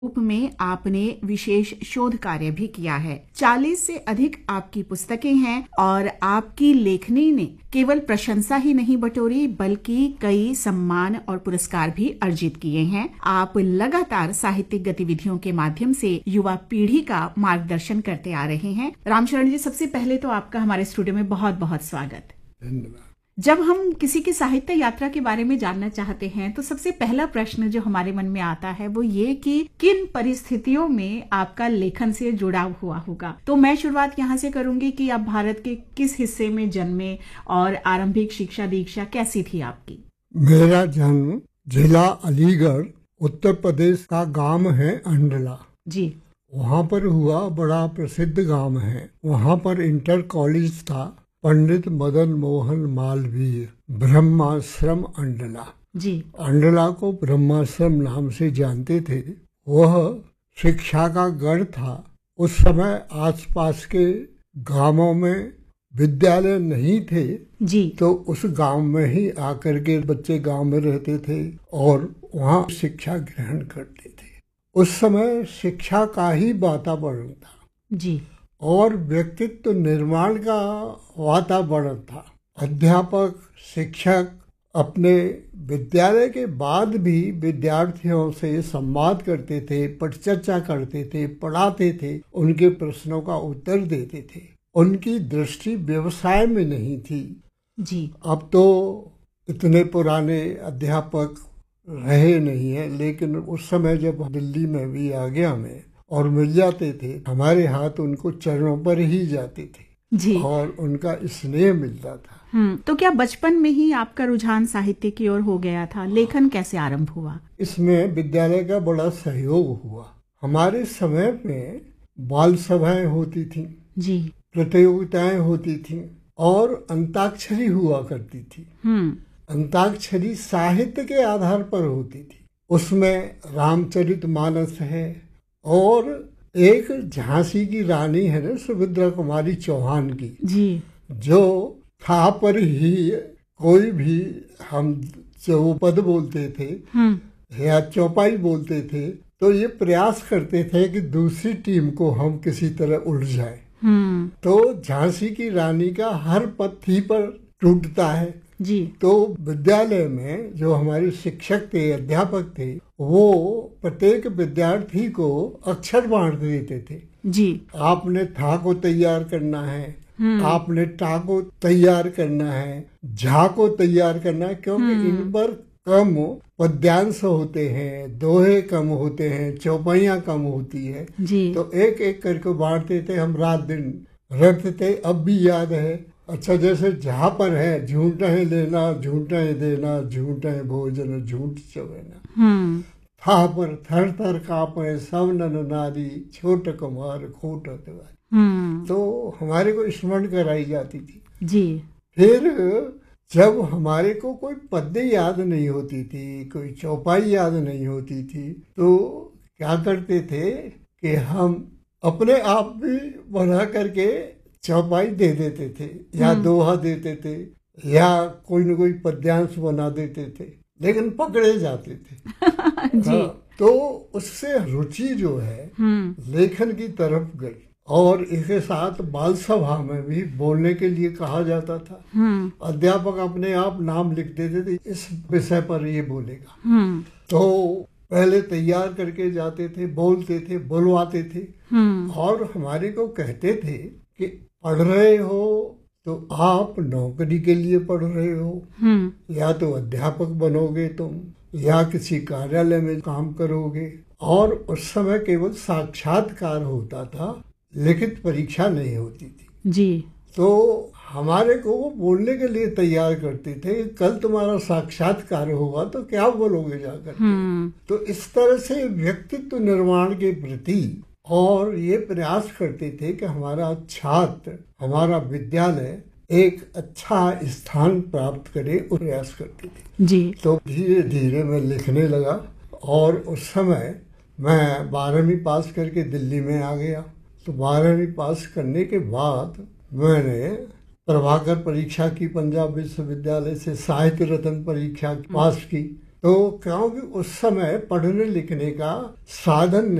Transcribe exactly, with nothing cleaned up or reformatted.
रूप में आपने विशेष शोध कार्य भी किया है। चालीस से अधिक आपकी पुस्तकें हैं और आपकी लेखनी ने केवल प्रशंसा ही नहीं बटोरी बल्कि कई सम्मान और पुरस्कार भी अर्जित किए हैं। आप लगातार साहित्यिक गतिविधियों के माध्यम से युवा पीढ़ी का मार्गदर्शन करते आ रहे हैं। रामचरण जी, सबसे पहले तो आपका हमारे स्टूडियो में बहुत बहुत स्वागत। धन्यवाद। जब हम किसी की साहित्य यात्रा के बारे में जानना चाहते हैं तो सबसे पहला प्रश्न जो हमारे मन में आता है वो ये कि किन परिस्थितियों में आपका लेखन से जुड़ाव हुआ होगा। तो मैं शुरुआत यहाँ से करूंगी कि आप भारत के किस हिस्से में जन्मे और आरंभिक शिक्षा दीक्षा कैसी थी आपकी? मेरा जन्म जिला अलीगढ़ उत्तर प्रदेश का गांव है अंडला जी। वहाँ पर हुआ। बड़ा प्रसिद्ध गांव है। वहाँ पर इंटर कॉलेज था पंडित मदन मोहन मालवीय ब्रह्माश्रम अंडला जी। अंडला को ब्रह्माश्रम नाम से जानते थे। वह शिक्षा का गढ़ था। उस समय आसपास के गांवों में विद्यालय नहीं थे जी। तो उस गांव में ही आकर के बच्चे गांव में रहते थे और वहाँ शिक्षा ग्रहण करते थे। उस समय शिक्षा का ही वातावरण था जी और व्यक्तित्व निर्माण का वातावरण था। अध्यापक शिक्षक अपने विद्यालय के बाद भी विद्यार्थियों से संवाद करते थे, परिचर्चा करते थे, पढ़ाते थे, उनके प्रश्नों का उत्तर देते थे। उनकी दृष्टि व्यवसाय में नहीं थी जी। अब तो इतने पुराने अध्यापक रहे नहीं है, लेकिन उस समय जब दिल्ली में भी आ गया मैं और मिल जाते थे, हमारे हाथ उनको चरणों पर ही जाते थे जी और उनका स्नेह मिलता था। हम्म तो क्या बचपन में ही आपका रुझान साहित्य की ओर हो गया था? लेखन कैसे आरंभ हुआ? इसमें विद्यालय का बड़ा सहयोग हुआ। हमारे समय में बाल सभाएं होती थी जी। प्रतियोगिताएं होती थी और अंताक्षरी हुआ करती थी। हम्म अंताक्षरी साहित्य के आधार पर होती थी। उसमें रामचरितमानस है और एक झांसी की रानी है ना, सुभद्रा कुमारी चौहान की जी। जो था पर ही कोई भी हम चौपद बोलते थे या चौपाई बोलते थे तो ये प्रयास करते थे कि दूसरी टीम को हम किसी तरह उलझाए। तो झांसी की रानी का हर पत्थी पर टूटता है जी। तो विद्यालय में जो हमारे शिक्षक थे, अध्यापक थे, वो प्रत्येक विद्यार्थी को अक्षर बांट देते थे जी। आपने था को तैयार करना है, आपने टा को तैयार करना है, झा को तैयार करना है, क्योंकि इन पर कम पद्यांश होते हैं, दोहे कम होते हैं, चौपाइयाँ कम होती है जी। तो एक एक करके बांटते थे। हम रात दिन रखते थे। अब भी याद है। अच्छा, जैसे जहाँ पर है झूठे लेना झूठे देना, झूठे भोजन झूठ चवेना, था पर थर थर कांपे सब नर नारी, छोट कुमार खोट तिवारी। तो हमारे को स्मरण कराई जाती थी जी। फिर जब हमारे को कोई पद्य याद नहीं होती थी, कोई चौपाई याद नहीं होती थी, तो क्या करते थे कि हम अपने आप भी बना करके चौपाई दे देते थे या दोहा देते थे या कोई न कोई पद्यांश बना देते थे, लेकिन पकड़े जाते थे जी। हाँ, तो उससे रुचि जो है लेखन की तरफ गई और इसके साथ बाल सभा में भी बोलने के लिए कहा जाता था। अध्यापक अपने आप नाम लिख देते थे, इस विषय पर ये बोलेगा, तो पहले तैयार करके जाते थे, बोलते थे, बुलवाते थे और हमारे को कहते थे कि पढ़ रहे हो तो आप नौकरी के लिए पढ़ रहे हो, या तो अध्यापक बनोगे तुम या किसी कार्यालय में काम करोगे। और उस समय केवल साक्षात्कार होता था, लिखित परीक्षा नहीं होती थी जी। तो हमारे को वो बोलने के लिए तैयार करते थे, कल तुम्हारा साक्षात्कार होगा तो क्या बोलोगे जाकर के। तो इस तरह से व्यक्तित्व निर्माण के प्रति और ये प्रयास करते थे कि हमारा छात्र, हमारा विद्यालय एक अच्छा स्थान प्राप्त करे, और प्रयास करते थे जी। तो धीरे धीरे मैं लिखने लगा और उस समय मैं बारहवीं पास करके दिल्ली में आ गया। तो बारहवीं पास करने के बाद मैंने प्रभाकर परीक्षा की, पंजाब विश्वविद्यालय से साहित्य रत्न परीक्षा पास की। तो क्योंकि उस समय पढ़ने लिखने का साधन